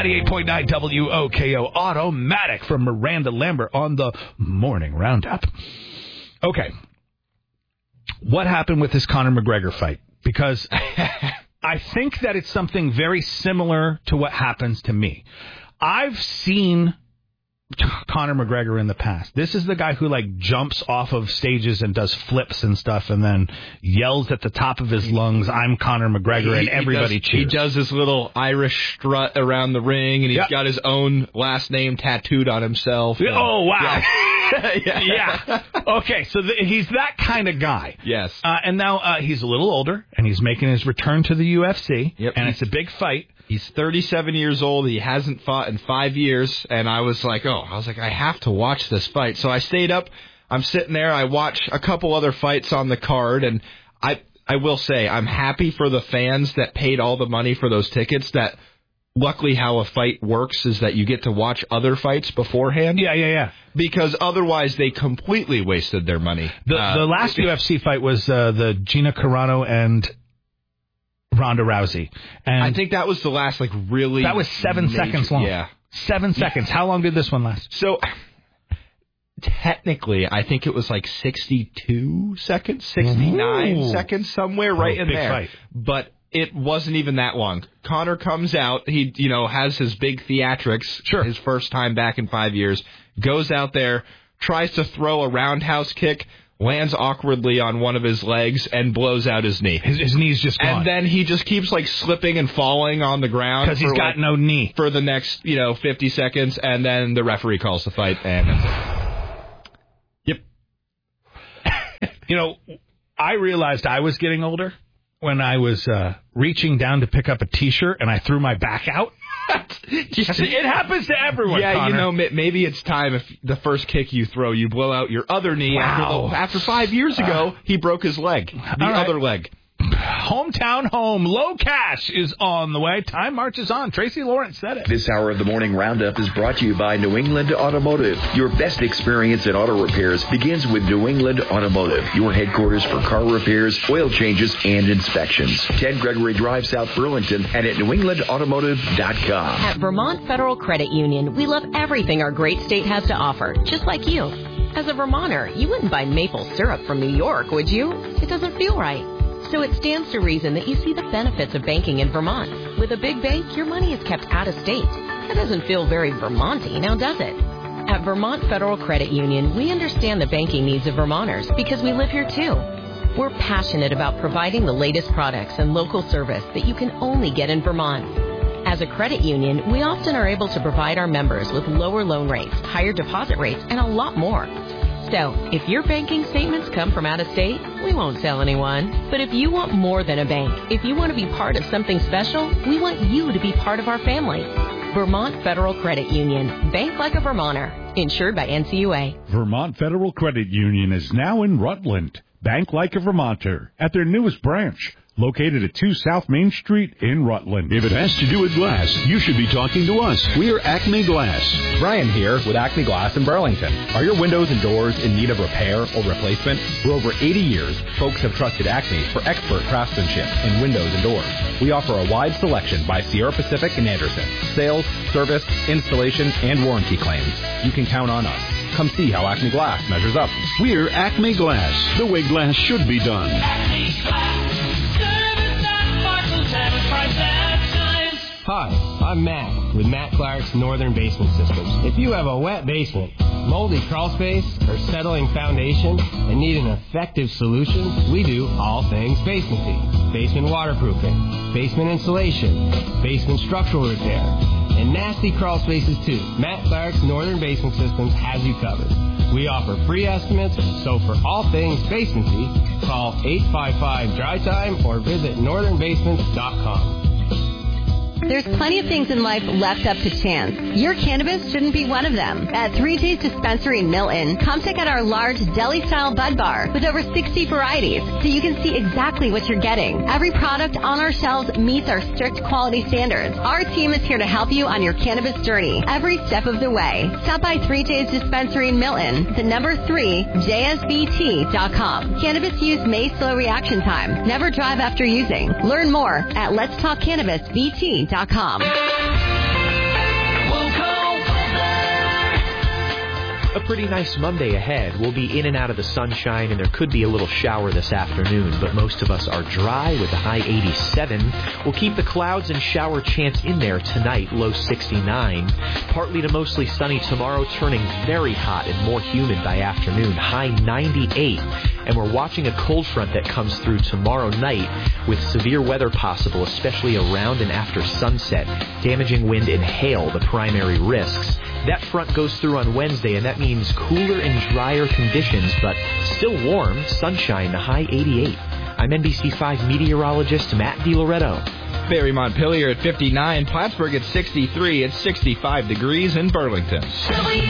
98.9 WOKO Automatic from Miranda Lambert on the Morning Roundup. Okay. What happened with this Conor McGregor fight? Because I think that it's something very similar to what happens to me. I've seen Conor McGregor in the past. This is the guy who jumps off of stages and does flips and stuff and then yells at the top of his lungs, "I'm Conor McGregor," and everybody cheers. He does his little Irish strut around the ring, and he's got his own last name tattooed on himself. Oh, wow. Yeah. Okay, so he's that kind of guy. Yes. And now he's a little older, and he's making his return to the UFC, and it's a big fight. He's 37 years old. He hasn't fought in 5 years. And I was like, I have to watch this fight. So I stayed up. I'm sitting there. I watched a couple other fights on the card. And I will say I'm happy for the fans that paid all the money for those tickets. That luckily how a fight works is that you get to watch other fights beforehand. Yeah. Because otherwise they completely wasted their money. The last UFC fight was the Gina Carano and Ronda Rousey. And I think that was the last, really... That was 7 seconds long. Yeah. 7 seconds. How long did this one last? So, technically, I think it was 62 seconds, 69 seconds, somewhere right in big there. Fight. But it wasn't even that long. Conor comes out. He, has his big theatrics. Sure. His first time back in 5 years. Goes out there, tries to throw a roundhouse kick, lands awkwardly on one of his legs, and blows out his knee. His knee's just gone. And then he just keeps, slipping and falling on the ground. Because he's got no knee. For the next, 50 seconds, and then the referee calls the fight, and... Yep. I realized I was getting older when I was reaching down to pick up a T-shirt, and I threw my back out. It happens to everyone, Yeah, Connor. maybe it's time if the first kick you throw, you blow out your other knee. Wow. After 5 years ago, he broke his leg. The other leg. Hometown home. Low Cash is on the way. Time marches on. Tracy Lawrence said it. This hour of the Morning Roundup is brought to you by New England Automotive. Your best experience in auto repairs begins with New England Automotive, your headquarters for car repairs, oil changes, and inspections. 10 Gregory Drive, South Burlington, and at newenglandautomotive.com. At Vermont Federal Credit Union, we love everything our great state has to offer, just like you. As a Vermonter, you wouldn't buy maple syrup from New York, would you? It doesn't feel right. So it stands to reason that you see the benefits of banking in Vermont. With a big bank, your money is kept out of state. That doesn't feel very Vermont-y, now does it? At Vermont Federal Credit Union, we understand the banking needs of Vermonters because we live here too. We're passionate about providing the latest products and local service that you can only get in Vermont. As a credit union, we often are able to provide our members with lower loan rates, higher deposit rates, and a lot more. So, if your banking statements come from out of state, we won't tell anyone. But if you want more than a bank, if you want to be part of something special, we want you to be part of our family. Vermont Federal Credit Union. Bank like a Vermonter. Insured by NCUA. Vermont Federal Credit Union is now in Rutland. Bank like a Vermonter. At their newest branch. Located at 2 South Main Street in Rutland. If it has to do with glass, you should be talking to us. We are Acme Glass. Brian here with Acme Glass in Burlington. Are your windows and doors in need of repair or replacement? For over 80 years, folks have trusted Acme for expert craftsmanship in windows and doors. We offer a wide selection by Sierra Pacific and Anderson. Sales, service, installation, and warranty claims. You can count on us. Come see how Acme Glass measures up. We're Acme Glass, the way glass should be done. Acme Glass. Hi, I'm Matt with Matt Clark's Northern Basement Systems. If you have a wet basement, moldy crawl space, or settling foundation and need an effective solution, we do all things basementy. Basement waterproofing, basement insulation, basement structural repair, and nasty crawl spaces too. Matt Clark's Northern Basement Systems has you covered. We offer free estimates, so for all things basementy, call 855-DRY-TIME or visit northernbasements.com. There's plenty of things in life left up to chance. Your cannabis shouldn't be one of them. At 3 J's Dispensary in Milton, come check out our large deli-style bud bar with over 60 varieties so you can see exactly what you're getting. Every product on our shelves meets our strict quality standards. Our team is here to help you on your cannabis journey every step of the way. Stop by 3 J's Dispensary in Milton, the number 3, JSBT.com. Cannabis use may slow reaction time. Never drive after using. Learn more at letstalkcannabisbt.com. pretty nice Monday ahead. We'll be in and out of the sunshine, and there could be a little shower this afternoon, but most of us are dry with a high 87. We'll keep the clouds and shower chance in there tonight, low 69. Partly to mostly sunny tomorrow, turning very hot and more humid by afternoon, high 98. And we're watching a cold front that comes through tomorrow night with severe weather possible, especially around and after sunset. Damaging wind and hail, the primary risks. That front goes through on Wednesday, and that means cooler and drier conditions, but still warm, sunshine, the high 88. I'm NBC5 meteorologist Matt DiLoretto. Barry Montpelier at 59, Plattsburgh at 63, it's 65 degrees in Burlington.